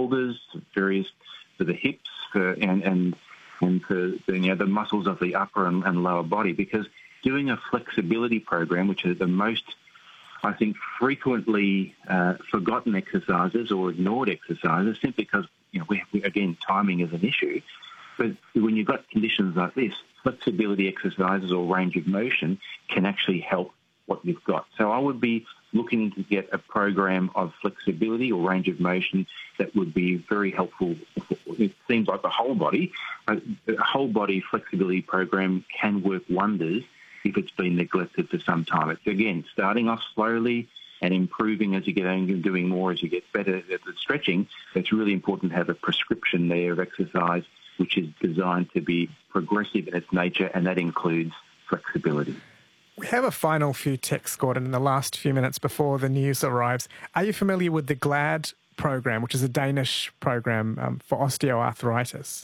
shoulders, various for the hips, and for the muscles of the upper and lower body. Because doing a flexibility program, which is the most, I think, frequently forgotten exercises or ignored exercises, simply because again, timing is an issue. But when you've got conditions like this, flexibility exercises or range of motion can actually help what you've got. So I would be looking to get a program of flexibility or range of motion that would be very helpful. It seems like the whole body. A whole body flexibility program can work wonders if it's been neglected for some time. It's, again, starting off slowly and improving as you get on and doing more as you get better at the stretching. It's really important to have a prescription there of exercise which is designed to be progressive in its nature, and that includes flexibility. We have a final few texts, Gordon, in the last few minutes before the news arrives. Are you familiar with the GLAD program, which is a Danish program for osteoarthritis?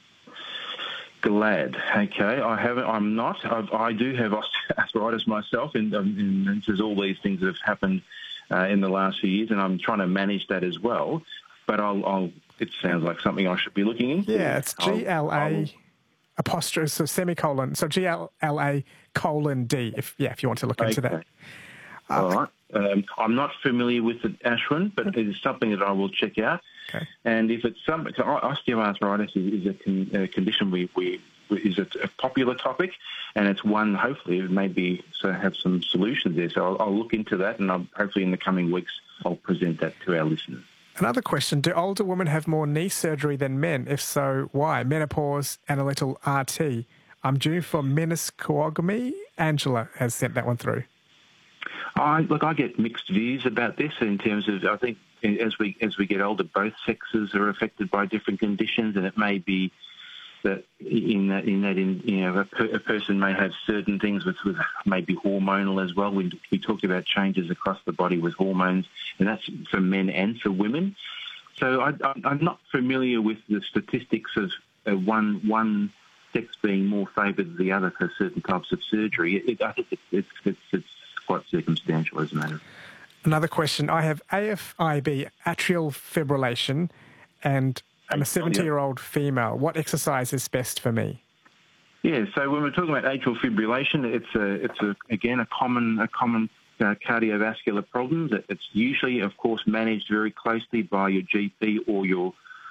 GLAD, okay. I haven't. I'm not. I do have osteoarthritis myself, and there's all these things that have happened in the last few years, and I'm trying to manage that as well. But it sounds like something I should be looking into. Yeah, it's GLA apostrophe, so semicolon, so GLA:D, if you want to look into that. All right. I'm not familiar with it, Ashwin, but it is something that I will check out. Okay. And if it's something, osteoarthritis is a condition is a popular topic, and it's one, hopefully, maybe have some solutions there. So I'll look into that, and hopefully in the coming weeks I'll present that to our listeners. Another question, do older women have more knee surgery than men? If so, why? Menopause and a little RT. I'm due for meniscectomy. Angela has sent that one through. I get mixed views about this in terms of, I think as we get older, both sexes are affected by different conditions, and it may be that a person may have certain things with maybe hormonal as well. We talked about changes across the body with hormones, and that's for men and for women. So I'm not familiar with the statistics of one sex being more favoured than the other for certain types of surgery. I think it's quite circumstantial as a matter. Another question. I have AFib, atrial fibrillation, and I'm a 70-year-old female. What exercise is best for me? Yeah, so when we're talking about atrial fibrillation, it's a common cardiovascular problem. It's usually, of course, managed very closely by your GP or your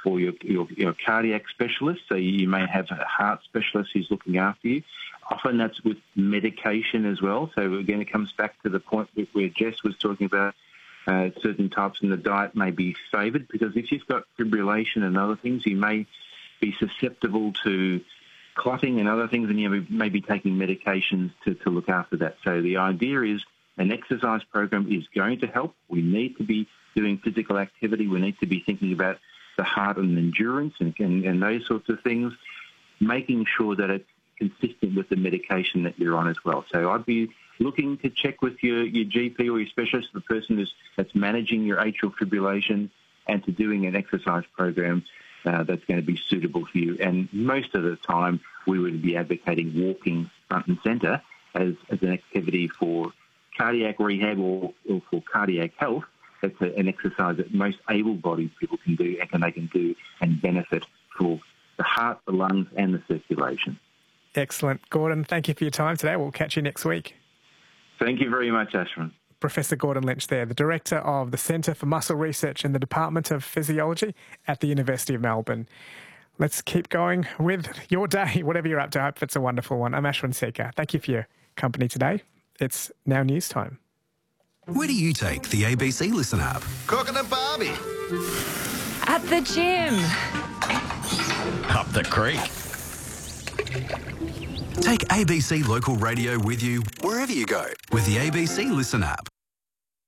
cardiac specialist. So you may have a heart specialist who's looking after you. Often that's with medication as well. So again, it comes back to the point where Jess was talking about certain types in the diet may be favoured, because if you've got fibrillation and other things, you may be susceptible to clotting and other things, and you may be taking medications to look after that. So the idea is an exercise program is going to help. We need to be doing physical activity. We need to be thinking about the heart and endurance and those sorts of things, making sure that it's consistent with the medication that you're on as well. So I'd be looking to check with your GP or your specialist, the person that's managing your atrial fibrillation, and to doing an exercise program that's going to be suitable for you. And most of the time, we would be advocating walking front and centre as an activity for cardiac rehab or for cardiac health. That's an exercise that most able-bodied people can do and benefit for the heart, the lungs, and the circulation. Excellent. Gordon, thank you for your time today. We'll catch you next week. Thank you very much, Ashwin. Professor Gordon Lynch there, the Director of the Centre for Muscle Research in the Department of Physiology at the University of Melbourne. Let's keep going with your day, whatever you're up to. I hope it's a wonderful one. I'm Ashwin Sekhar. Thank you for your company today. It's now news time. Where do you take the ABC Listen app? Cooking at Barbie. At the gym. Up the creek. Take ABC Local Radio with you wherever you go with the ABC Listen app.